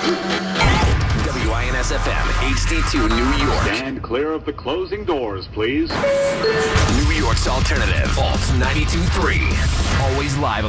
WINS-FM, HD2 New York. Stand clear of the closing doors, please. New York's alternative, Alt 92.3. Always live.